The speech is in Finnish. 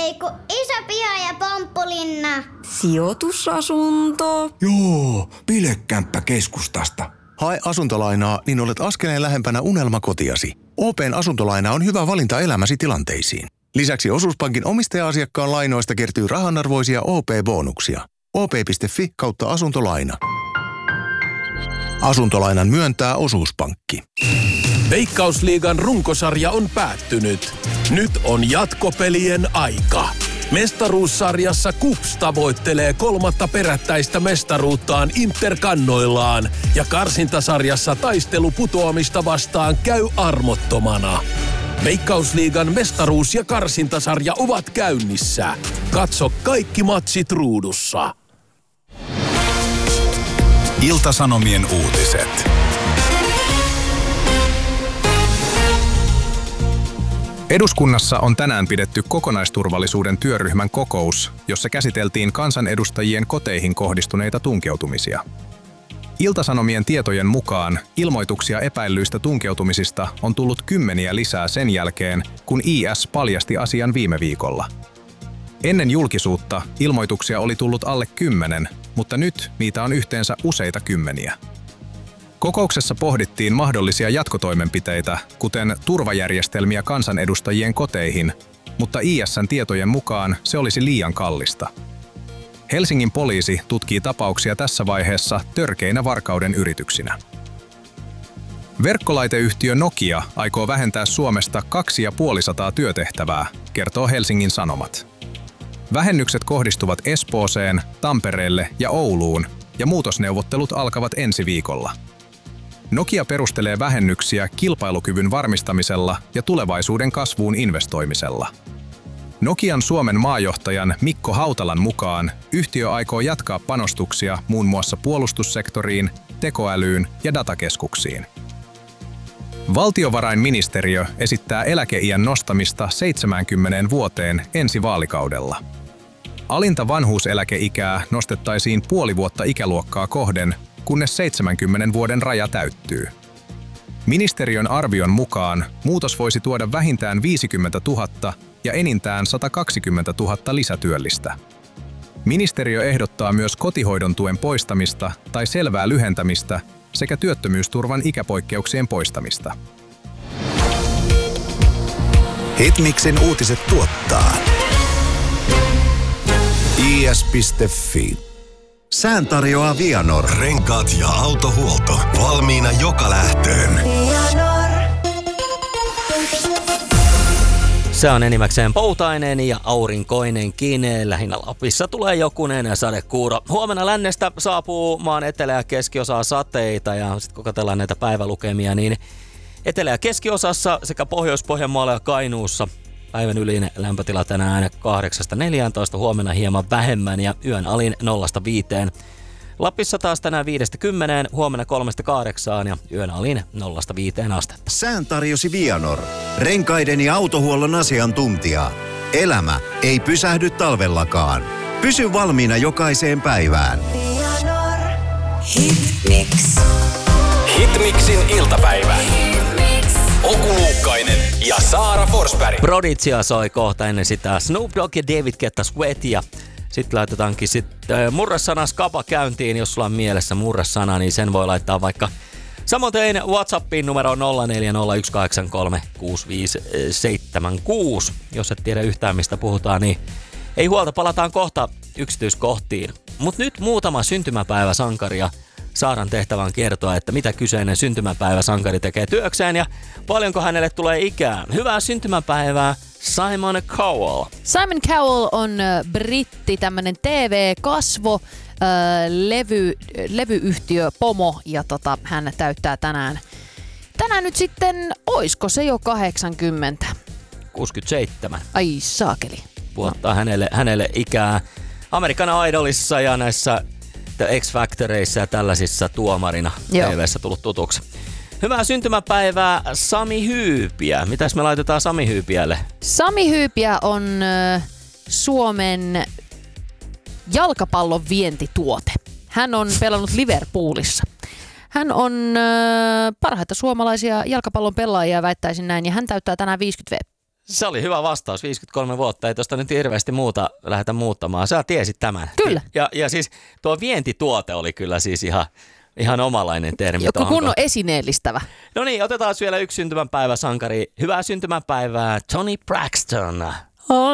Eiku Iso-Pia ja Pomppulinna. Sijoitusasunto. Joo, bilekämppä keskustasta. Hae asuntolainaa, niin olet askeleen lähempänä unelmakotiasi. OP:n asuntolaina on hyvä valinta elämäsi tilanteisiin. Lisäksi Osuuspankin omistaja-asiakkaan lainoista kertyy rahanarvoisia OP-bonuksia. op.fi/asuntolaina. Asuntolainan myöntää Osuuspankki. Veikkausliigan runkosarja on päättynyt. Nyt on jatkopelien aika. Mestaruussarjassa KuPS tavoittelee 3. perättäistä mestaruuttaan Interkannoillaan ja karsintasarjassa taistelu putoamista vastaan käy armottomana. Veikkausliigan mestaruus- ja karsintasarja ovat käynnissä. Katso kaikki matsit ruudussa. Ilta-Sanomien uutiset. Eduskunnassa on tänään pidetty kokonaisturvallisuuden työryhmän kokous, jossa käsiteltiin kansanedustajien koteihin kohdistuneita tunkeutumisia. Ilta-Sanomien tietojen mukaan ilmoituksia epäillyistä tunkeutumisista on tullut 10 lisää sen jälkeen, kun IS paljasti asian viime viikolla. Ennen julkisuutta ilmoituksia oli tullut alle 10, mutta nyt niitä on yhteensä useita kymmeniä. Kokouksessa pohdittiin mahdollisia jatkotoimenpiteitä, kuten turvajärjestelmiä kansanedustajien koteihin, mutta IS:n tietojen mukaan se olisi liian kallista. Helsingin poliisi tutkii tapauksia tässä vaiheessa törkeinä varkauden yrityksinä. Verkkolaiteyhtiö Nokia aikoo vähentää Suomesta 250 työtehtävää, kertoo Helsingin Sanomat. Vähennykset kohdistuvat Espooseen, Tampereelle ja Ouluun, ja muutosneuvottelut alkavat ensi viikolla. Nokia perustelee vähennyksiä kilpailukyvyn varmistamisella ja tulevaisuuden kasvuun investoimisella. Nokian Suomen maajohtajan Mikko Hautalan mukaan yhtiö aikoo jatkaa panostuksia muun muassa puolustussektoriin, tekoälyyn ja datakeskuksiin. Valtiovarainministeriö esittää eläkeiän nostamista 70 vuoteen ensi vaalikaudella. Alinta vanhuuseläkeikää nostettaisiin puoli vuotta ikäluokkaa kohden, kunnes 70 vuoden raja täyttyy. Ministeriön arvion mukaan muutos voisi tuoda vähintään 50 000 ja enintään 120 000 lisätyöllistä. Ministeriö ehdottaa myös kotihoidon tuen poistamista tai selvää lyhentämistä sekä työttömyysturvan ikäpoikkeuksien poistamista. Hitmixin uutiset tuottaa is.fi. Sään tarjoaa Vianor. Renkaat ja autohuolto. Valmiina joka lähtöön. Se on enimmäkseen poutainen ja aurinkoinenkin. Lähinnä Lapissa tulee jokunen sadekuuro. Huomenna lännestä saapuu maan etelä- ja keskiosaa sateita ja sitten kun katsellaan näitä päivälukemia, niin etelä- ja keskiosassa sekä Pohjois-Pohjanmaalla ja Kainuussa päivän ylin lämpötila tänään 8-14, huomenna hieman vähemmän ja yön alin 0-5. Lapissa taas tänään 5-10, huomenna 3-8 ja yön alin 0-5 astetta. Sään tarjosi Vianor. Renkaiden ja autohuollon asiantuntija. Elämä ei pysähdy talvellakaan. Pysy valmiina jokaiseen päivään. Vianor. Hitmix. Hitmixin iltapäivä. Oku Luukkainen ja Saara Forsberg. Prodigia soi kohta ennen sitä Snoop Dogg ja David Guetta Sweat ja sitten laitetaankin murresana skapa käyntiin. Jos sulla on mielessä murresana, niin sen voi laittaa vaikka samoin WhatsAppiin numero 0401836576. Jos et tiedä yhtään mistä puhutaan, niin ei huolta, palataan kohta yksityiskohtiin. Mutta nyt muutama syntymäpäiväsankaria. Saaran tehtävän kertoa, että mitä kyseinen syntymäpäiväsankari tekee työkseen ja paljonko hänelle tulee ikää. Hyvää syntymäpäivää, Simon Cowell. Simon Cowell on britti, tämmönen TV-kasvo, levyyhtiö Pomo ja hän täyttää tänään nyt sitten, oisko se jo 80? 67. Ai saakeli. Puottaa hänelle ikää American Idolissa ja näissä X-Factoreissa ja tällaisissa tuomarina TV:ssä tullut tutuksi. Hyvää syntymäpäivää Sami Hyypiä. Mitäs me laitetaan Sami Hyypiälle? Sami Hyypiä on Suomen jalkapallon vientituote. Hän on pelannut Liverpoolissa. Hän on parhaita suomalaisia jalkapallon pelaajia, väittäisin näin, ja hän täyttää tänään 50V. Se oli hyvä vastaus, 53 vuotta. Ei tuosta nyt hirveästi muuta lähdetä muuttamaan. Sä tiesit tämän. Kyllä. Ja siis tuo vientituote oli kyllä siis ihan omalainen termi. Joku kunnon esineellistävä. No niin, otetaan vielä yksi syntymäpäivä sankari. Hyvää syntymäpäivää, Toni Braxton.